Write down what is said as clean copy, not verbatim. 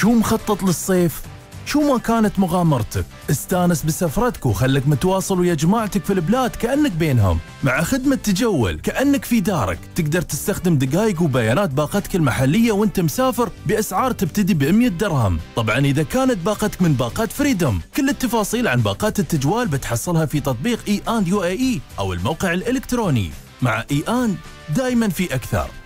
شو مخطط للصيف؟ شو ما كانت مغامرتك، استانس بسفرتك وخلك متواصل ويا جماعتك في البلاد كأنك بينهم. مع خدمة تجول كأنك في دارك، تقدر تستخدم دقائق وبيانات باقتك المحلية وانت مسافر بأسعار تبتدي ب100 درهم. طبعا إذا كانت باقتك من باقات فريدوم. كل التفاصيل عن باقات التجوال بتحصلها في تطبيق إيآن UAE أو الموقع الإلكتروني. مع إيآن دايما في أكثر.